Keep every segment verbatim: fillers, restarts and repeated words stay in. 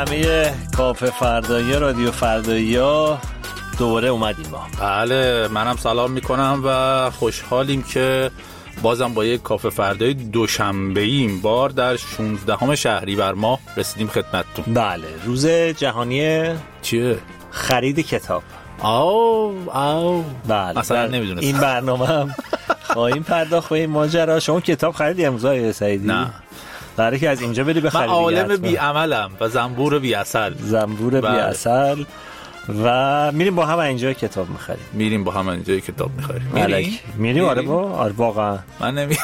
همه کافه فردایی رادیو فردایی ها دوباره اومدیم ما. بله منم سلام میکنم و خوشحالیم که بازم با یک کافه فردایی دوشنبه‌ای این بار در شانزدهم شهریور ماه رسیدیم خدمتتون. بله روز جهانی چیه؟ خرید کتاب. آو آو بله اصلا نمیدونستم. این برنامه هم خواهیم پرداخت به این ماجرا. شما کتاب خریدی امروز آقای سعیدی؟ نه. برای که از اینجا بری بخری. من عالم بی عملم و زنبور بی عسل. زنبور بی عسل و میریم با هم اینجا کتاب میخریم. میریم با هم اینجا کتاب میخریم. میریم؟ میریم آره با آره واقعا. من نمیام.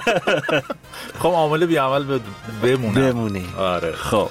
خب عامل بی عمل بمونم. بمونی. آره. خب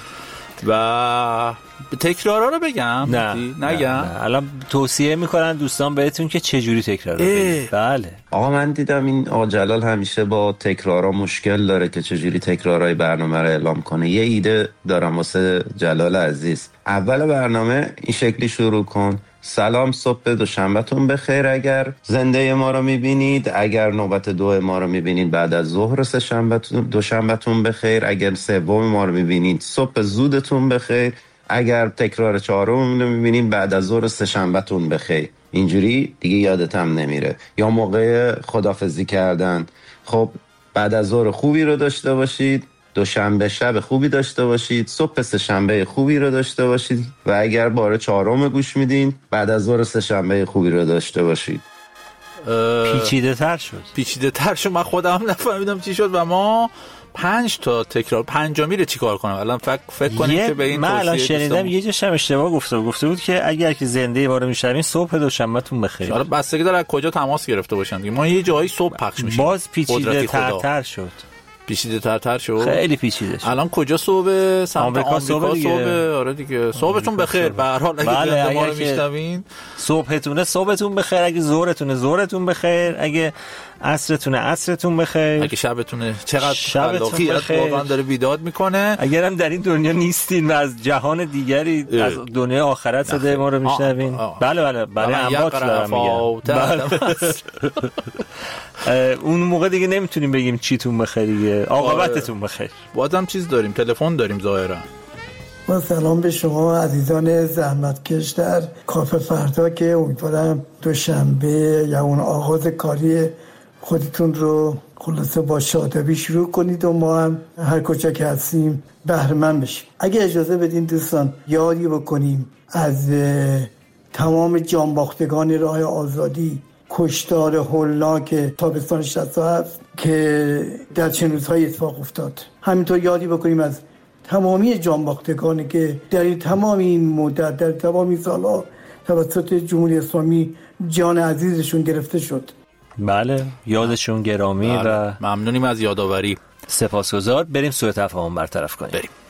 و تکرارا رو بگم؟ نه نگم. نه. الان توصیه میکنن دوستان بهتون که چه جوری تکرار بگید. بله. آقا من دیدم این آقا جلال همیشه با تکرارا مشکل داره که چه جوری تکرارای برنامه رو اعلام کنه. یه ایده دارم واسه جلال عزیز. اول برنامه این شکلی شروع کن: سلام، صبح دوشنبهتون بخیر. اگر زنده ما رو میبینید، اگر نوبت دو ما رو میبینید بعد از ظهر سه شنبهتون دوشنبهتون بخیر. اگر سوم ما رو میبینید صبح زودتون بخیر. اگر تکرار چهارم رو میبینید بعد از ظهر سه شنبهتون بخیر. اینجوری دیگه یادت هم نمیره. یا موقع خداحافظی کردن، خب بعد از ظهر خوبی رو داشته باشید، دوشنبه شب خوبی داشته باشید، صبح سه شنبه خوبی رو داشته باشید و اگر بار چهارم گوش میدین بعد از ظهر سه شنبه خوبی رو داشته باشید. پیچیده تر شد. پیچیده تر شد. من خودم نفهمیدم چی شد و ما پنج تا تکرار پنجمی رو چیکار کنم الان؟ فکر فکر کنیم که به این من الان شنیدم یه جاش هم اشتباه گفته گفته بود که اگر که زنده ما رو میشنوین صبح دوشنبهتون بخیر. حالا بستگی داره از کجا تماس گرفته باشن. ما یه جایی صبح پخش میشیم. باز پیچیده تر تر شد. پیچیده تر تر شد. خیلی پیچیده شد. الان کجا صبح؟ سمت آمریکا صبح دیگه. آره دیگه. صبحتون بخیر. به هر حال اگه بله ما رو میشنوین صبحتونه صبحتون بخیر، اگه ظهرتونه ظهرتون بخیر، اگه عصرتونه عصرتون بخیر، اگه شبتونه چقدر شبتون بخیر. واقعا داره بیداد میکنه. اگرم در این دنیا نیستین و از جهان دیگری اه. از دنیای آخرت صدای ما رو میشنوین. بله بله برای اموات دارم میگم. اون موقع دیگه نمیتونیم بگیم چیتون بخیر، عاقبتتون بخیر. بازم چیز داریم، تلفن داریم ظاهرا. با سلام به شما عزیزان زحمتکش در کافه فردا که امیدوارم دوشنبه یا اون آغاز کاری خودتون رو خلاصه با شادابی شروع کنید و ما هم هر کجا که هستیم بهره مند بشیم. اگه اجازه بدین دوستان یادی بکنیم از تمام جانباختگان راه آزادی، کشتار هولناک تابستان شصت و هفت که در چند روزهای اتفاق افتاد. همینطور یادی بکنیم از تمامی جانباختگانی که در این تمام این مدت در تمام این سالها توسط جمهوری اسلامی جان عزیزشون گرفته شد. بله یادشون گرامی. بله. و ممنونیم از یادآوری. سپاسگزار. بریم سوء تفاهم برطرف کنیم. بریم.